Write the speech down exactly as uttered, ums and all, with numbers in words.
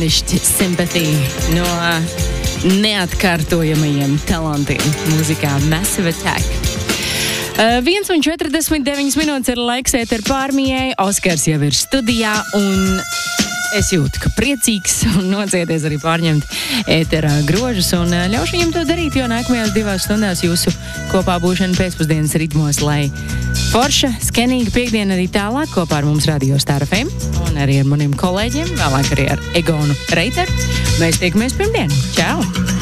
Sympathy no neatkārtojamajiem talantiem mūzikā Massive Attack. Uh, viens un četrdesmit deviņas minūtes ir laiks ēter pārmijai. Oskars jau ir studijā un es jūtu, ka priecīgs un nocieties arī pārņemt ēterā grožus un ļaušu viņam to darīt, jo nākamajās divās stundās jūsu kopā būšana pēcpusdienas ritmos, lai forša, skenīga piekdiena arī tālāk kopā ar mums Radio Star F M un arī ar maniem kolēģiem, vēlāk arī ar Egonu Reiteru. Mēs tiekamies pirmdien. Čau!